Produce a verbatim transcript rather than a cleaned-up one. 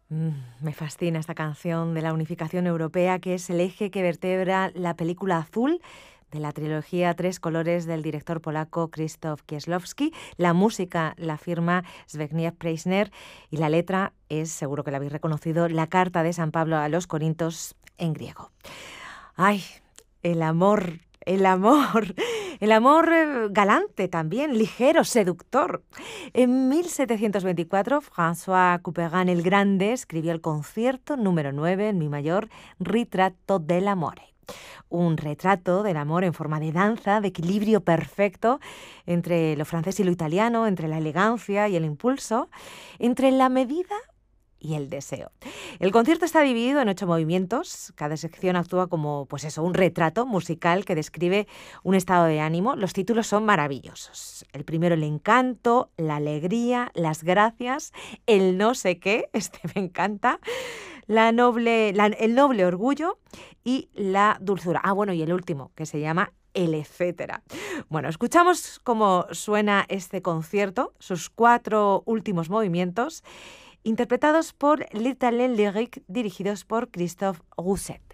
Mm, me fascina esta canción de la unificación europea, que es el eje que vertebra la película Azul de la trilogía Tres colores del director polaco Krzysztof Kieślowski. La música la firma Zbigniew Preissner y la letra es, seguro que la habéis reconocido, la carta de San Pablo a los Corintios en griego. ¡Ay! El amor, el amor, el amor eh, galante también, ligero, seductor. En mil setecientos veinticuatro, François Couperin el Grande escribió el concierto número nueve en mi mayor, Ritratto dell'amore. Un retrato del amor en forma de danza, de equilibrio perfecto entre lo francés y lo italiano, entre la elegancia y el impulso, entre la medida y el deseo. El concierto está dividido en ocho movimientos. Cada sección actúa como, pues eso, un retrato musical que describe un estado de ánimo. Los títulos son maravillosos. El primero, el encanto, la alegría, las gracias, el no sé qué, este me encanta, la noble, la, el noble orgullo y la dulzura. Ah, bueno, y el último, que se llama el etcétera. Bueno, escuchamos cómo suena este concierto, sus cuatro últimos movimientos, interpretados por l'Italien Lyrique, dirigidos por Christophe Rousset.